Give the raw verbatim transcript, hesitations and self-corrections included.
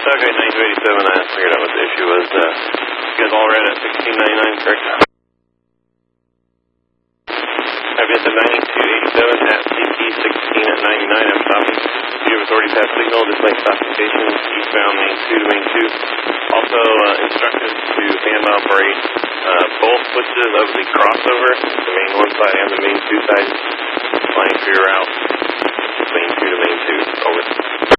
Okay, nine two eighty-seven, I figured out what the issue was. Uh, you guys all read at sixteen ninety-nine, correct? I've got the ninety-two eighty-seven at C T sixteen at ninety-nine, I'm stopping. You have authority pass signal, display classification, eastbound main two to main two. Also, uh, instructed to hand operate uh, both switches of the crossover, the main one side and the main two side, line for your route, main two to main two, over.